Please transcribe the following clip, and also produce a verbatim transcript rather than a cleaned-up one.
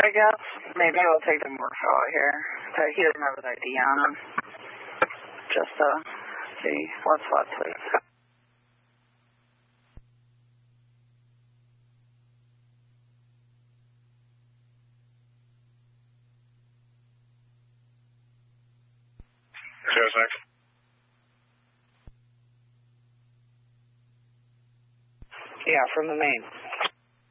I guess. Maybe I'll take the more out here. But he doesn't have his I D on him. Just to see what's what, please. Zero six. Yeah, from the main.